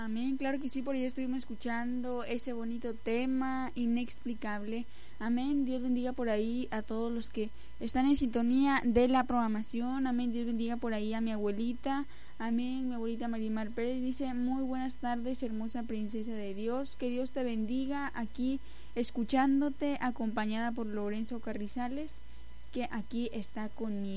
Amén, claro que sí, por ahí estuvimos escuchando ese bonito tema inexplicable. Amén, Dios bendiga por ahí a todos los que están en sintonía de la programación. Amén, Dios bendiga por ahí a mi abuelita. Amén, mi abuelita Marimar Pérez dice: muy buenas tardes, hermosa princesa de Dios, que Dios te bendiga, aquí escuchándote, acompañada por Lorenzo Carrizales, que aquí está conmigo.